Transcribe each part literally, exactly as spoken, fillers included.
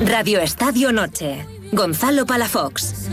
Radio Estadio Noche. Gonzalo Palafox.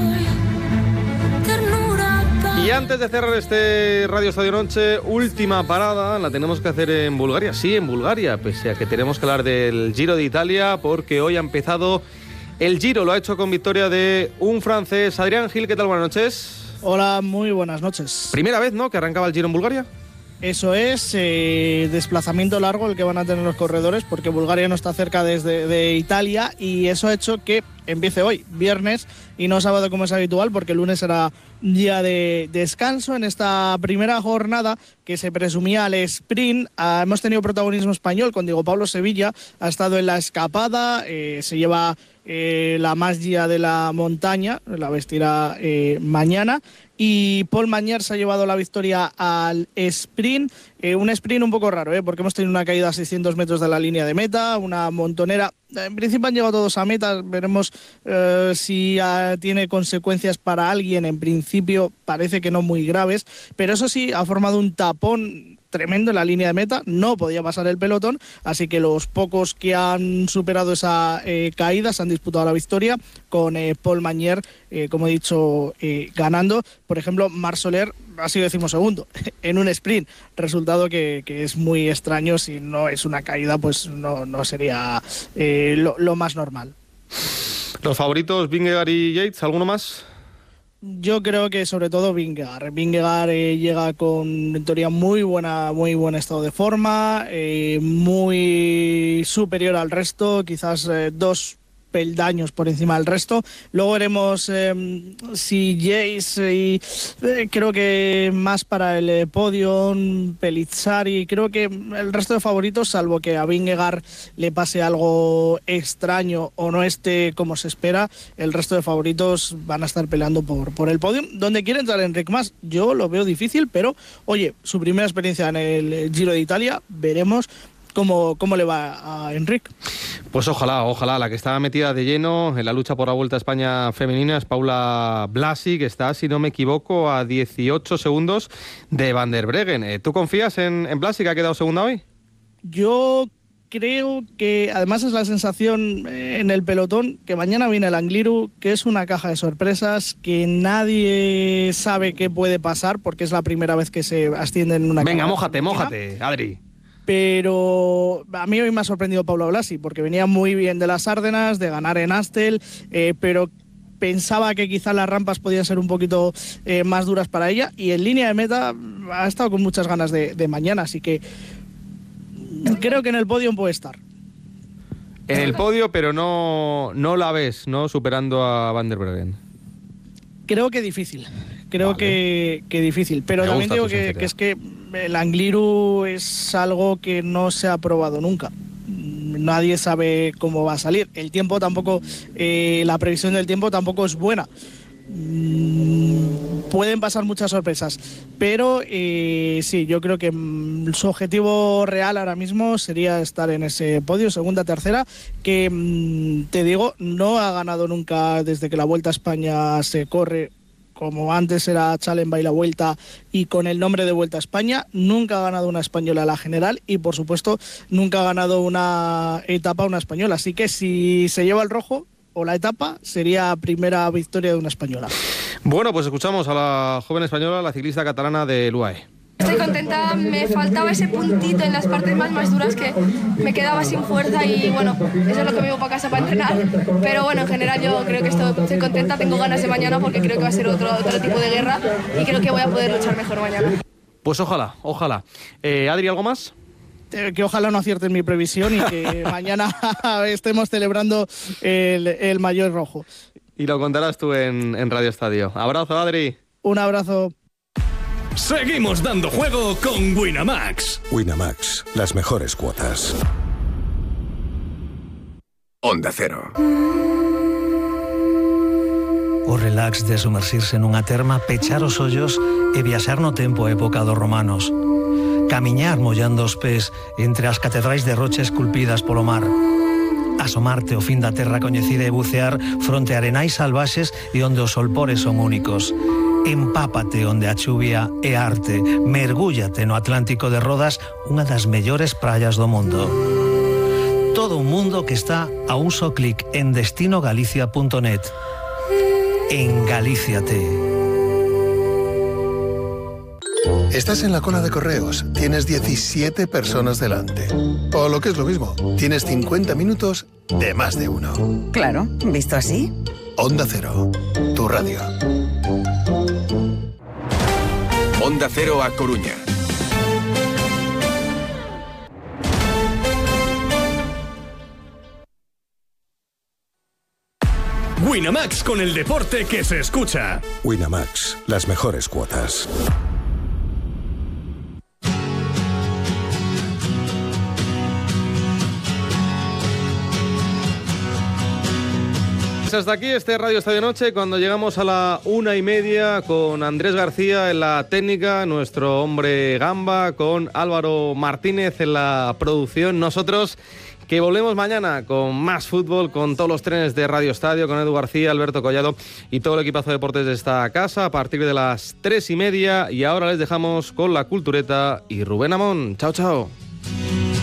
Y antes de cerrar este Radio Estadio Noche, última parada la tenemos que hacer en Bulgaria. Sí, en Bulgaria, pese a que tenemos que hablar del Giro de Italia, porque hoy ha empezado el Giro. Lo ha hecho con victoria de un francés. Adrián Gil, ¿qué tal? Buenas noches. Hola, muy buenas noches. Primera vez, ¿no?, que arrancaba el Giro en Bulgaria. Eso es, eh, desplazamiento largo el que van a tener los corredores, porque Bulgaria no está cerca desde de Italia, y eso ha hecho que empiece hoy, viernes, y no sábado como es habitual, porque el lunes será día de descanso. En esta primera jornada, que se presumía al sprint, ah, hemos tenido protagonismo español con Diego Pablo Sevilla. Ha estado en la escapada, eh, se lleva eh, la Maglia de la montaña, la vestirá eh, mañana. Y Paul Mañer se ha llevado la victoria al sprint, eh, un sprint un poco raro, eh, porque hemos tenido una caída a seiscientos metros de la línea de meta, una montonera. En principio han llegado todos a meta, veremos eh, si uh, tiene consecuencias para alguien. En principio parece que no muy graves, pero eso sí, ha formado un tapón tremendo en la línea de meta, no podía pasar el pelotón, así que los pocos que han superado esa eh, caída se han disputado la victoria, con eh, Paul Mañer, eh, como he dicho, eh, ganando. Por ejemplo, Marc Soler ha sido decimosegundo en un sprint, resultado que, que es muy extraño. Si no es una caída, pues no, no sería eh, lo, lo más normal. Los favoritos, Vingegaard y Yates, ¿alguno más? Yo creo que sobre todo Vingegaard. Vingegaard eh, llega con, en teoría, muy buena, muy buen estado de forma, eh, muy superior al resto, quizás eh, dos peldaños por encima del resto. Luego veremos eh, si Yates, y eh, creo que más para el eh, podio, Pellizzari. Creo que el resto de favoritos, salvo que a Vingegaard le pase algo extraño o no esté como se espera, el resto de favoritos van a estar peleando por, por el podio. Donde quiere entrar Enric Mas, yo lo veo difícil, pero oye, su primera experiencia en el Giro de Italia, veremos cómo, cómo le va a Enric. Pues ojalá, ojalá. La que está metida de lleno en la lucha por la Vuelta a España femenina es Paula Blasi, que está, si no me equivoco, a dieciocho segundos de Van der Breggen. ¿Tú confías en, en Blasi, que ha quedado segunda hoy? Yo creo que, además, es la sensación en el pelotón, que mañana viene el Angliru, que es una caja de sorpresas, que nadie sabe qué puede pasar, porque es la primera vez que se asciende en una... Venga, mójate, mójate, Adri. Pero a mí hoy me ha sorprendido Paula Blasi, porque venía muy bien de las Árdenas, de ganar en Astel, eh, pero pensaba que quizás las rampas podían ser un poquito eh, más duras para ella, y en línea de meta ha estado con muchas ganas de, de mañana, así que creo que en el podio puede estar. En el podio, pero no, no la ves, ¿no?, superando a Van der Breggen. Creo que difícil, creo vale. que, que difícil, pero Me también digo que, que es que el Angliru es algo que no se ha probado nunca. Nadie sabe cómo va a salir. El tiempo tampoco, eh, la previsión del tiempo tampoco es buena. Mm, pueden pasar muchas sorpresas, pero eh, sí, yo creo que mm, su objetivo real ahora mismo sería estar en ese podio, segunda, tercera, que mm, te digo, no ha ganado nunca desde que la Vuelta a España se corre, como antes era Challenge y la Vuelta, y con el nombre de Vuelta a España. Nunca ha ganado una española a la general, y por supuesto nunca ha ganado una etapa una española, así que si se lleva el rojo o la etapa, sería primera victoria de una española. Bueno, pues escuchamos a la joven española, la ciclista catalana del U A E. Estoy contenta, me faltaba ese puntito en las partes más, más duras, que me quedaba sin fuerza, y bueno, eso es lo que me llevo para casa para entrenar. Pero bueno, en general yo creo que estoy, estoy contenta, tengo ganas de mañana, porque creo que va a ser otro, otro tipo de guerra, y creo que voy a poder luchar mejor mañana. Pues ojalá, ojalá. Eh, Adri, ¿algo más? Que ojalá no acierten mi previsión y que mañana estemos celebrando el, el maillot rojo. Y lo contarás tú en, en Radio Estadio. Abrazo, Adri. Un abrazo. Seguimos dando juego con Winamax. Winamax, las mejores cuotas. Onda Cero. O relax de sumerxirse nunha terma, pechar os ollos e viaxar no tempo a época dos romanos. Camiñar mollando os pés entre as catedrais de rocha esculpidas polo mar. Asomarte ao fin da terra coñecida e bucear fronte a arenais salvaxes e onde os solpores son únicos. Empápate onde a chuvia é arte. Mergúllate no Atlántico de Rodas, unha das mellores praias do mundo. Todo un mundo que está a un solo clic en destino galicia punto net. En Galíciate. Estás en la cola de correos, tienes diecisiete personas delante. O lo que es lo mismo, tienes cincuenta minutos de más de uno. Claro, visto así. Onda Cero, tu radio. Onda Cero a Coruña. Winamax, con el deporte que se escucha. Winamax, las mejores cuotas. Hasta aquí este Radio Estadio Noche, cuando llegamos a la una y media con Andrés García en la técnica, nuestro hombre Gamba, con Álvaro Martínez en la producción. Nosotros que volvemos mañana con más fútbol, con todos los trenes de Radio Estadio, con Edu García, Alberto Collado y todo el equipazo de deportes de esta casa a partir de las tres y media. Y ahora les dejamos con la cultureta y Rubén Amón. Chao, chao.